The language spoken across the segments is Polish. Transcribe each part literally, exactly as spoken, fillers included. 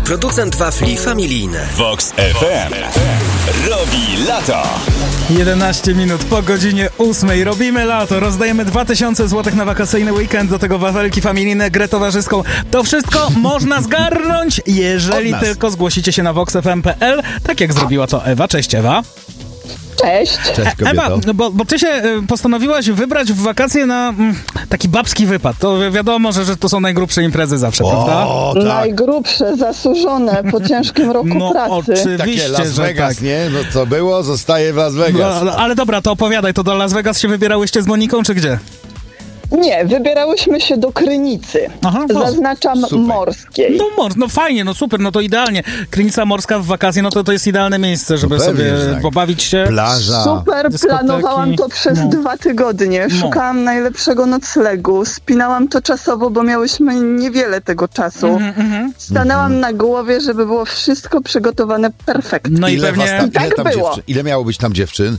Producent wafli familijne Vox F M robi lato. jedenaście minut po godzinie ósmej. Robimy lato. Rozdajemy dwa tysiące złotych na wakacyjny weekend. Do tego wafelki familijne, grę towarzyską. To wszystko można zgarnąć, jeżeli tylko zgłosicie się na vox f m kropka p l. Tak jak zrobiła to Ewa. Cześć, Ewa. Cześć. Cześć, Ewa, bo, bo ty się postanowiłaś wybrać w wakacje na mm, taki babski wypad. To wiadomo, że, że to są najgrubsze imprezy zawsze, o, prawda? Tak. Najgrubsze, zasłużone po ciężkim roku no, pracy. Oczywiście, takie Las Vegas, tak. nie? No co było, zostaje w Las Vegas. No, ale dobra, to opowiadaj, to do Las Vegas się wybierałyście z Moniką, czy gdzie? Nie, wybierałyśmy się do Krynicy. Aha, no, zaznaczam super. Morskiej. No, mor- no fajnie, no super, no to idealnie. Krynica Morska w wakacje, no to to jest idealne miejsce, żeby No sobie tak. pobawić się. Plaża. Super, dyskoteki. planowałam to przez No. dwa tygodnie. No. Szukałam najlepszego noclegu. Spinałam to czasowo, bo miałyśmy niewiele tego czasu. Mhm, mhm. Stanęłam na głowie, żeby było wszystko przygotowane perfektnie. No i Ile, was pewnie... tam, ile, tak tam było. dziewczyn, ile miało być tam dziewczyn?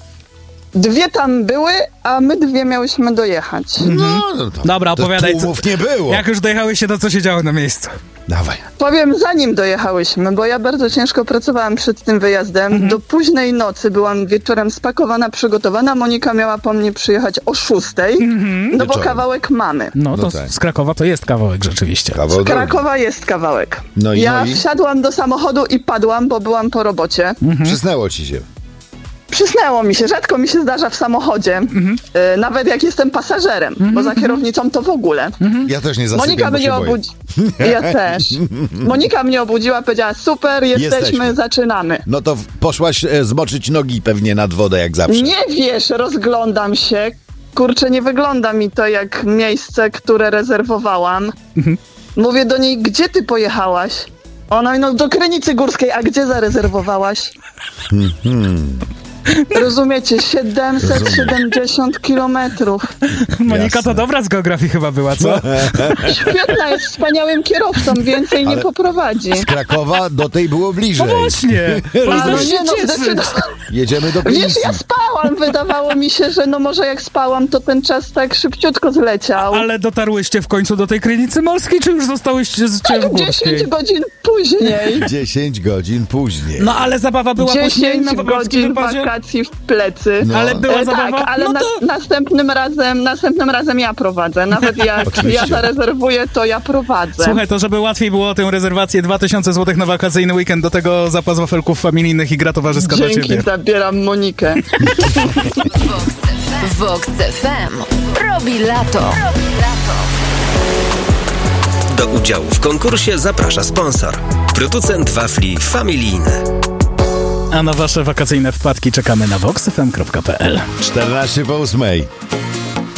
Dwie tam były, a my dwie miałyśmy dojechać. No, no to, Dobra, to opowiadaj, co- tłumów nie było. Jak już dojechałyście, to co się działo na miejscu? Dawaj. Powiem, zanim dojechałyśmy, bo ja bardzo ciężko pracowałam przed tym wyjazdem. Mhm. Do późnej nocy byłam wieczorem spakowana, przygotowana. Monika miała po mnie przyjechać o szóstej, Mhm. no bo Wieczorem. kawałek mamy. No to No tak. z Krakowa to jest kawałek rzeczywiście. Kawał Z drogi. Krakowa jest kawałek. No i- ja no i? wsiadłam do samochodu i padłam, bo byłam po robocie. Mhm. Przysnęło ci się. Przysnęło mi się, rzadko mi się zdarza w samochodzie, Mhm. e, nawet jak jestem pasażerem, bo za kierownicą to w ogóle. Ja też nie zasypiam, Monika bo mnie się boję. obudzi. Ja też. Monika mnie obudziła, powiedziała: super, jesteśmy, Jesteśmy. zaczynamy. No to w- poszłaś e, zmoczyć nogi pewnie nad wodę jak zawsze. Nie wiesz, rozglądam się. Kurczę, nie wygląda mi to jak miejsce, które rezerwowałam. Mówię do niej: gdzie ty pojechałaś? Ona: no do Krynicy Górskiej. A gdzie zarezerwowałaś? Rozumiecie, siedemset siedemdziesiąt kilometrów. Monika Jasne. to dobra z geografii chyba była, co? Świetna, jest wspaniałym kierowcą, więcej nie Ale- poprowadzi. Z Krakowa do tej było bliżej. No właśnie! A no Powinnaś się nie, no cieszyć. zdecydowanie. Jedziemy do Wiesz, Krynicy. ja spałam, wydawało mi się, że no może jak spałam, to ten czas tak szybciutko zleciał. Ale dotarłyście w końcu do tej Krynicy Morskiej, czy już zostałyście z cię w Górskiej? dziesięć godzin później. dziesięć godzin później. No ale zabawa była później dziesięć na wakacji godzin wypadzie? wakacji w plecy. No. Ale była E, zabawa? tak, ale no na, to... następnym razem następnym razem ja prowadzę. Nawet jak Oczywiście. ja zarezerwuję, to ja prowadzę. Słuchaj, to żeby łatwiej było tę rezerwację, dwa tysiące złotych na wakacyjny weekend, do tego zapas wafelków familijnych i gra towarzyska dla Dzięki, ciebie. zabieram Monikę. Vox F M robi lato. Do udziału w konkursie zaprasza sponsor. Producent wafli familijne. A na wasze wakacyjne wpadki czekamy na vox f m kropka p l. czternaście po ósmej.